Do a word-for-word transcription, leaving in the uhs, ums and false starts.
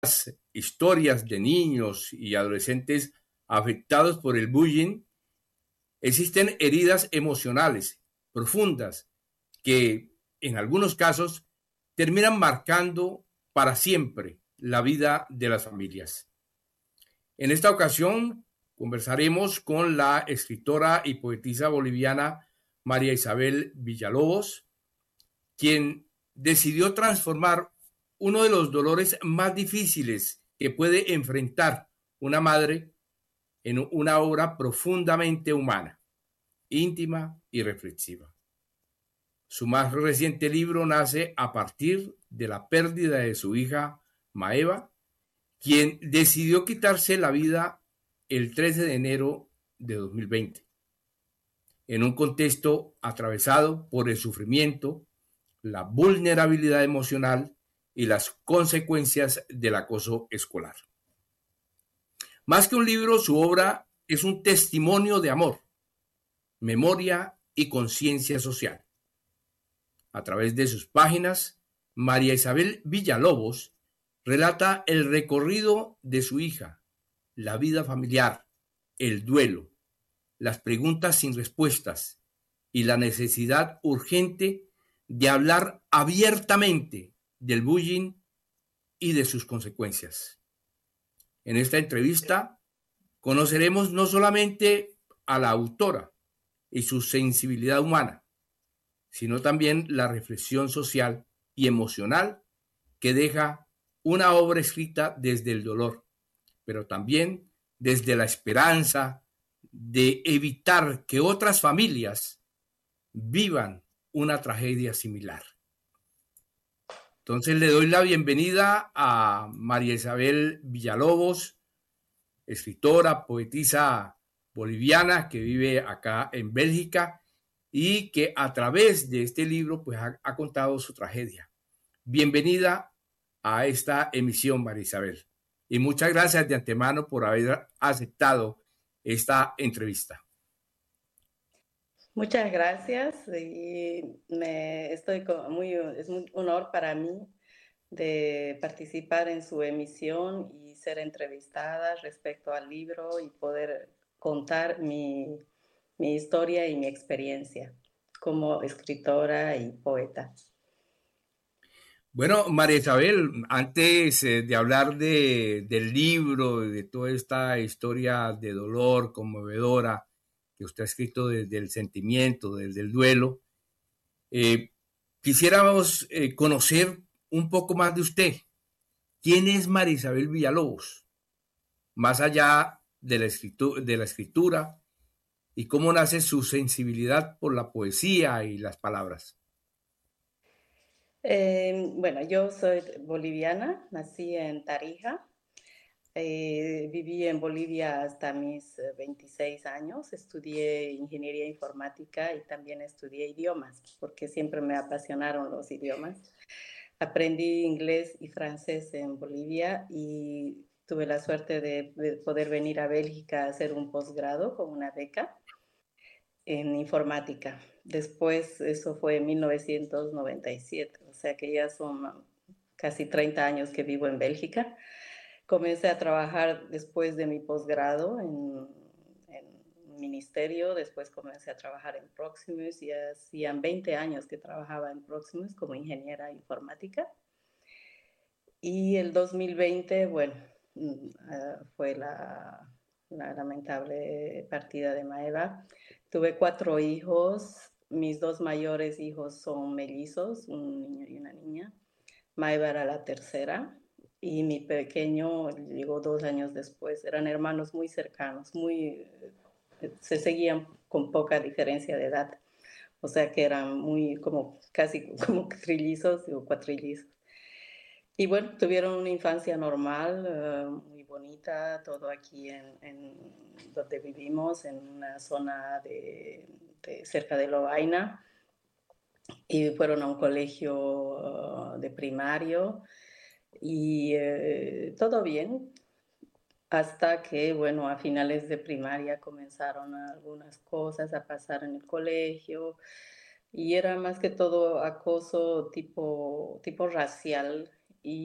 historias de niños y adolescentes afectados por el bullying, existen heridas emocionales profundas que en algunos casos terminan marcando para siempre la vida de las familias. En esta ocasión conversaremos con la escritora y poetisa boliviana María Isabel Villalobos, quien decidió transformar uno de los dolores más difíciles que puede enfrentar una madre en una obra profundamente humana, íntima y reflexiva. Su más reciente libro nace a partir de la pérdida de su hija Maeva, quien decidió quitarse la vida el trece de enero de dos mil veinte, en un contexto atravesado por el sufrimiento, la vulnerabilidad emocional y las consecuencias del acoso escolar. Más que un libro, su obra es un testimonio de amor, memoria y conciencia social. A través de sus páginas, María Isabel Villalobos relata el recorrido de su hija, la vida familiar, el duelo, las preguntas sin respuestas y la necesidad urgente de hablar abiertamente del bullying y de sus consecuencias. En esta entrevista conoceremos no solamente a la autora y su sensibilidad humana, sino también la reflexión social y emocional que deja una obra escrita desde el dolor, pero también desde la esperanza de evitar que otras familias vivan una tragedia similar. Entonces le doy la bienvenida a María Isabel Villalobos, escritora, poetisa boliviana que vive acá en Bélgica y que a través de este libro pues ha, ha contado su tragedia. Bienvenida a esta emisión, María Isabel, y muchas gracias de antemano por haber aceptado esta entrevista. Muchas gracias y me estoy muy, es un honor para mí de participar en su emisión y ser entrevistada respecto al libro y poder contar mi, mi historia y mi experiencia como escritora y poeta. Bueno, María Isabel, antes eh, de hablar de, del libro, de toda esta historia de dolor conmovedora que usted ha escrito desde el sentimiento, desde el duelo, eh, quisiéramos eh, conocer un poco más de usted. ¿Quién es María Isabel Villalobos? Más allá de la, escritura, de la escritura y cómo nace su sensibilidad por la poesía y las palabras. Eh, bueno, yo soy boliviana, nací en Tarija. Eh, viví en Bolivia hasta mis veintiséis años, estudié ingeniería informática y también estudié idiomas, porque siempre me apasionaron los idiomas. Aprendí inglés y francés en Bolivia y tuve la suerte de, de poder venir a Bélgica a hacer un posgrado con una beca en informática. Después, eso fue en mil novecientos noventa y siete, o sea que ya son casi treinta años que vivo en Bélgica. Comencé a trabajar después de mi posgrado en, en un ministerio, después comencé a trabajar en Proximus y hacían veinte años que trabajaba en Proximus como ingeniera informática. Y el dos mil veinte, bueno, uh, fue la, la lamentable partida de Maeva. Tuve cuatro hijos, mis dos mayores hijos son mellizos, un niño y una niña. Maeva era la tercera y mi pequeño llegó dos años después. Eran hermanos muy cercanos, muy, se seguían con poca diferencia de edad. O sea que eran muy como casi como trillizos o cuatrillizos. Y bueno, tuvieron una infancia normal, uh, muy bonita, todo aquí en, en donde vivimos, en una zona de, de cerca de Lovaina. Y fueron a un colegio uh, de primario y eh, todo bien, hasta que, bueno, a finales de primaria comenzaron algunas cosas a pasar en el colegio y era más que todo acoso tipo, tipo racial